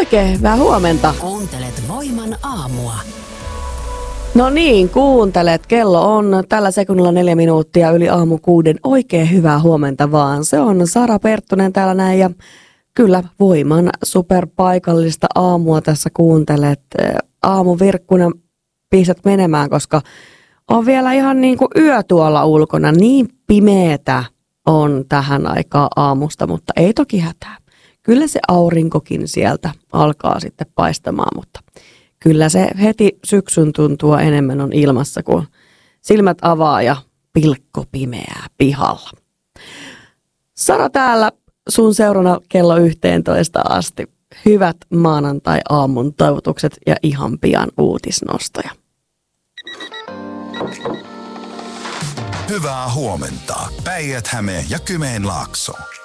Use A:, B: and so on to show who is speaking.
A: Oikein hyvää huomenta.
B: Kuuntelet Voiman aamua.
A: No niin, kuuntelet. Kello on tällä sekunnilla 4 minuuttia yli aamu 6. Oikein hyvää huomenta vaan. Se on Sara Perttunen täällä näin ja kyllä Voiman superpaikallista aamua tässä kuuntelet. Aamuvirkkuna pistät menemään, koska on vielä ihan niin kuin yö tuolla ulkona. Niin pimeetä on tähän aikaan aamusta, mutta ei toki hätää. Kyllä se aurinkokin sieltä alkaa sitten paistamaan, mutta kyllä se heti syksyn tuntua enemmän on ilmassa, kun silmät avaa ja pilkko pimeää pihalla. Sara täällä sun seurana kello 11 asti. Hyvät maanantai-aamun toivotukset ja ihan pian uutisnostoja.
C: Hyvää huomenta. Päijät-Häme ja Kymenlaakso.